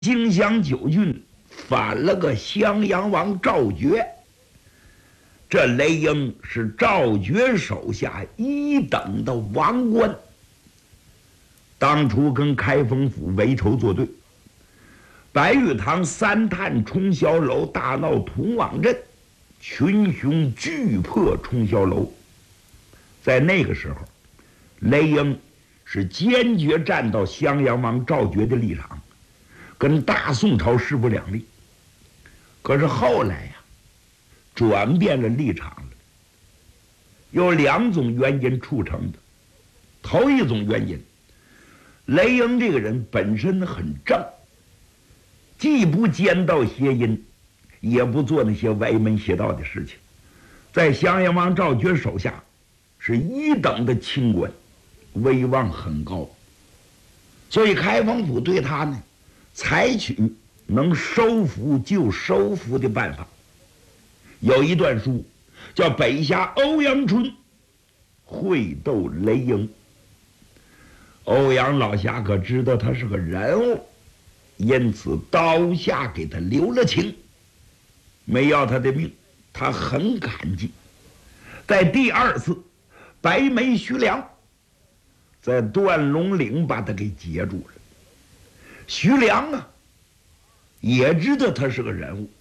荆襄9郡反了个襄阳王赵觉。这雷英是赵觉手下1等的王官，当初跟开封府为仇作对，白玉堂3探冲霄楼大闹屠王镇，群雄拒破冲霄楼。在那个时候，雷英是坚决站到襄阳王赵觉的立场，跟大宋朝势不两立。可是后来呀，转变了立场了，有2种原因促成的。头一种原因，雷英这个人本身很正，既不奸盗邪淫，也不做那些歪门邪道的事情，在襄阳王赵觉手下是1等的清官，威望很高。所以开封府对他呢，采取能收服就收服的办法。有一段书叫《北侠欧阳春会斗雷英》，欧阳老侠可知道他是个人物，因此刀下给他留了情，没要他的命，他很感激。在第2次，白眉徐良在断龙岭把他给截住了。徐良啊，也知道他是个人物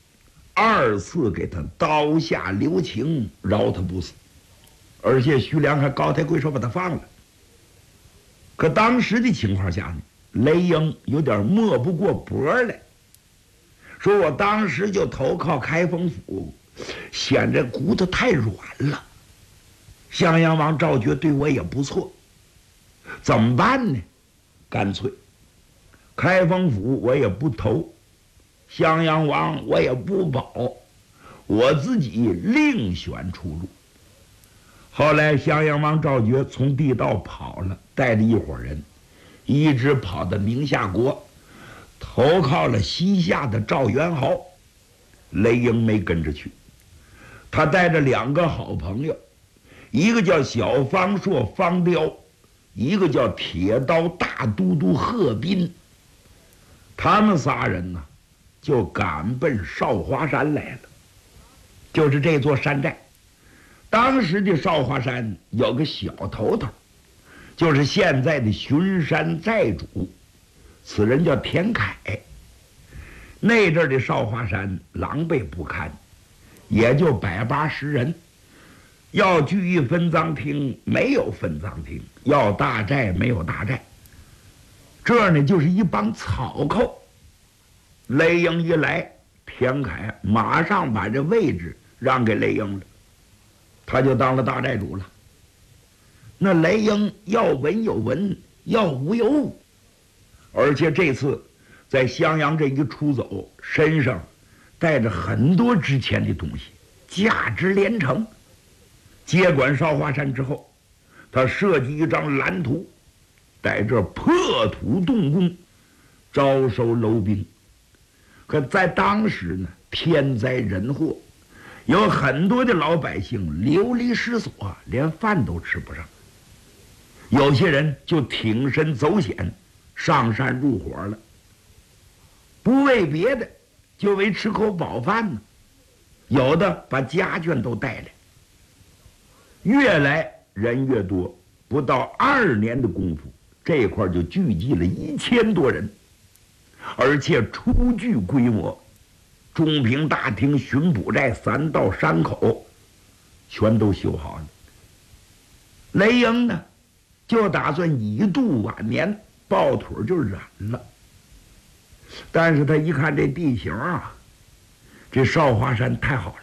，2次给他刀下留情，饶他不死，而且徐良还高抬贵手把他放了。可当时的情况下呢，雷英有点抹不过脖来，说我当时就投靠开封府，显这骨头太软了。襄阳王赵觉对我也不错，怎么办呢？干脆开封府我也不投，襄阳王我也不保，我自己另选出路。后来襄阳王赵觉从地道跑了，带着一伙人，一直跑到宁夏国，投靠了西夏的赵元豪。雷英没跟着去，他带着2个好朋友，一个叫小方硕方彪，一个叫铁刀大都督贺斌。他们3人呢，就赶奔少华山来了，就是这座山寨。当时的少华山有个小头头，就是现在的巡山寨主，此人叫田凯。那阵的少华山狼狈不堪，也就180人，要聚义分赃厅没有分赃厅，要大寨没有大寨，这呢就是一帮草寇。雷英一来，田凯马上把这位置让给雷英了，他就当了大寨主了。那雷英要文有文，要武有武，而且这次在襄阳这一出走，身上带着很多值钱的东西，价值连城。接管少华山之后，他设计一张蓝图，在这破土动工，招收楼兵。可在当时呢，天灾人祸，有很多的老百姓流离失所，连饭都吃不上。有些人就挺身走险，上山入伙了，不为别的，就为吃口饱饭呢。有的把家眷都带来，越来人越多，不到2年的功夫，这块就聚集了1000多人，而且初具规模，中平大厅、巡捕寨、3道山口全都修好了。雷英呢，就打算以度晚年，抱腿就忍了。但是他一看这地形啊，这少华山太好了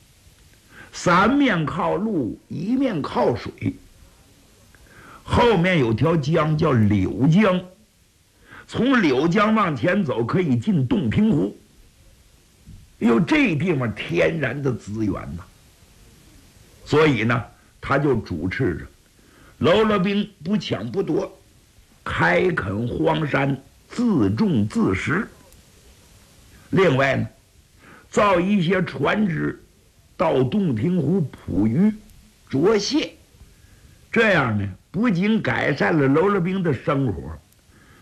，3面靠路，1面靠水，后面有条江叫柳江，从柳江往前走可以进洞庭湖。有这地方天然的资源呐，所以呢，他就主持着喽啰兵不抢不夺，开垦荒山，自种自食。另外呢，造一些船只到洞庭湖捕鱼捉蟹，这样呢，不仅改善了喽啰兵的生活，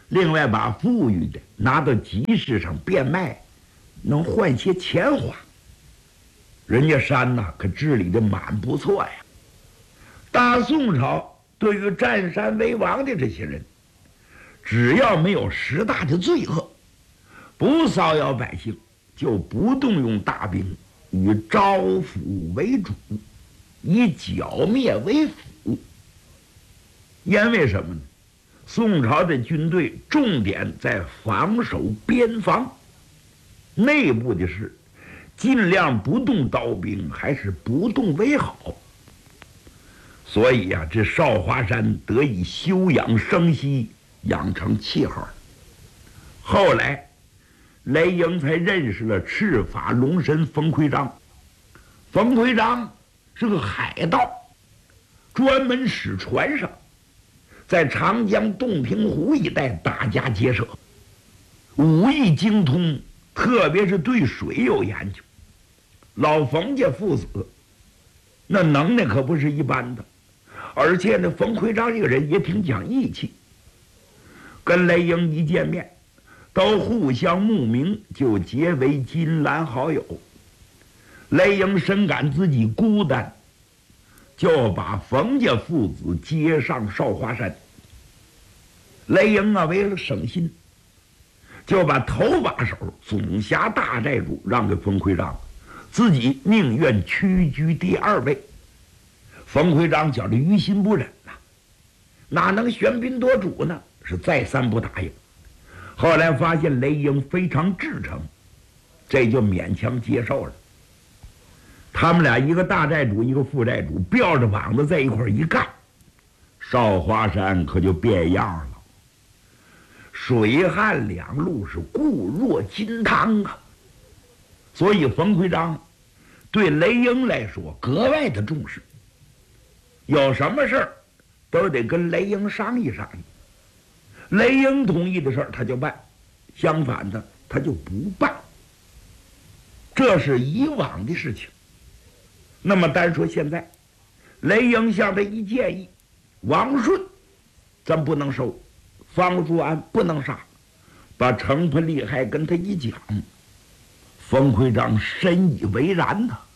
另外把富裕的拿到集市上变卖，能换些钱花。人家山呐，可治理的蛮不错呀。大宋朝对于占山为王的这些人，只要没有实大的罪恶，不骚扰百姓，就不动用大兵，以招抚为主，以剿灭为辅。因为什么呢？宋朝的军队重点在防守边防，内部的事尽量不动刀兵，还是不动为好。所以呀，这少华山得以休养生息，养成气候。后来雷英才认识了赤发龙神冯奎章。冯奎章是个海盗，专门使船上，在长江洞庭湖一带打家劫舍，武艺精通，特别是对水有研究。老冯家父子那能耐可不是一般的，而且那冯奎章这个人也挺讲义气，跟雷英一见面都互相慕名，就结为金兰好友。雷英深感自己孤单，就把冯家父子接上少华山。雷英啊，为了省心，就把头把手总辖大寨主让给冯奎章，自己宁愿屈居第二位。冯奎章觉着于心不忍呐，哪能喧宾夺主呢？是再三不答应。后来发现雷英非常至诚，这就勉强接受了。他们俩一个大寨主，一个副寨主，吊着膀子在一块儿一干，少华山可就变样了。水旱两路是固若金汤啊！所以冯奎章对雷英来说格外的重视，有什么事儿都得跟雷英商议商议。雷英同意的事儿他就办，相反的他就不办。这是以往的事情。那么单说现在，雷英向他一建议，王顺咱不能收，方叔安不能杀，把成分利害跟他一讲，冯奎章深以为然呐。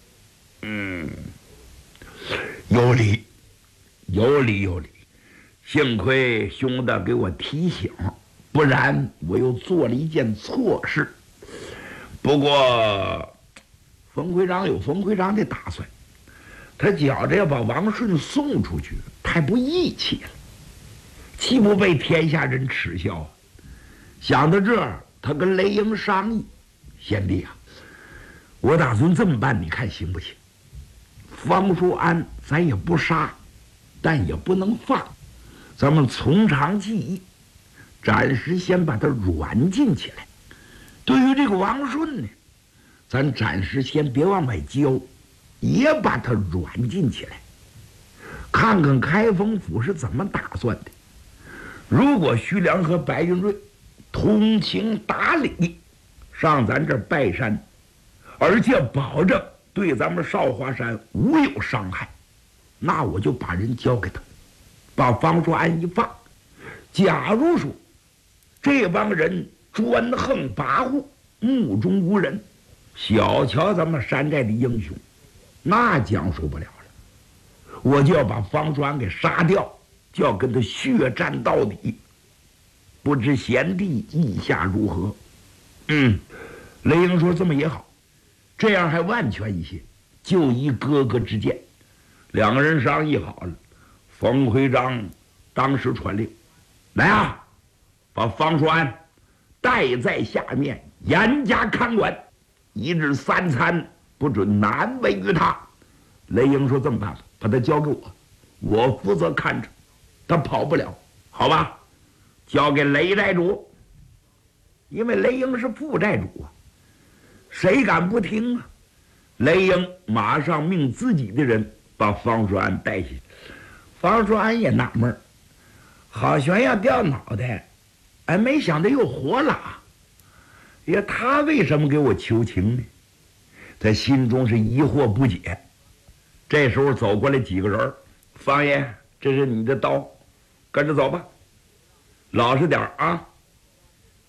有理，有理，有理。幸亏兄弟给我提醒，不然我又做了一件错事。不过冯奎章有冯奎章的打算，他觉着要把王顺送出去太不义气了，岂不被天下人耻笑？想到这儿，他跟雷英商议：贤弟啊，我打算这么办，你看行不行？方叔安咱也不杀，但也不能放，咱们从长计议，暂时先把他软禁起来。对于这个王顺呢，咱暂时先别往外交，也把他软禁起来，看看开封府是怎么打算的。如果徐良和白云瑞通情达理上咱这儿拜山，而且保证对咱们少华山无有伤害，那我就把人交给他，把方叔安一放。假如说这帮人专横跋扈，目中无人，小瞧咱们山寨的英雄，那将受不了了。我就要把方叔安给杀掉，就要跟他血战到底。不知贤弟意下如何？雷英说这么也好，这样还万全一些，就依哥哥之见。两个人商议好了，冯奎章当时传令，来啊，把方叔安带在下面，严加看管，1日3餐不准难为于他。雷英说这么办吧，把他交给我，我负责看着，他跑不了，好吧？交给雷寨主，因为雷英是副寨主啊，谁敢不听啊？雷英马上命自己的人把方叔安带去。方叔安也纳闷，好悬要掉脑袋，没想到又活了。呀，他为什么给我求情呢？他心中是疑惑不解。这时候走过来几个人，方爷，这是你的刀，跟着走吧，老实点啊，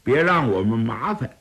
别让我们麻烦。